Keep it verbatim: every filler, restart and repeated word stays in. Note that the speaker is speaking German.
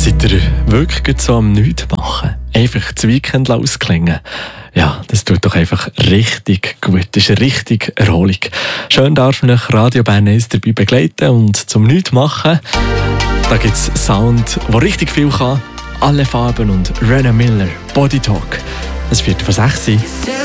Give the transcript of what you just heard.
Seid ihr wirklich so am Nichts machen? Einfach das Weekend ausklingen? Ja, das tut doch einfach richtig gut. Das ist eine richtige Erholung. Schön darf mich Radio Bern eins dabei begleiten und zum Nichts machen. Da gibt es Sound, der richtig viel kann. Alle Farben und Rena Miller, Body Talk. Es wird vor sechs.